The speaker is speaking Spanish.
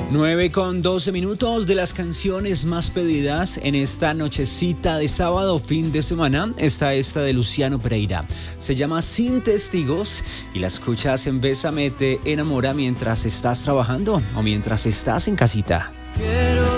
9:12 de las canciones más pedidas en esta nochecita de sábado, fin de semana, está esta de Luciano Pereira. Se llama Sin Testigos y la escuchas en Bésame, te enamora mientras estás trabajando o mientras estás en casita. Quiero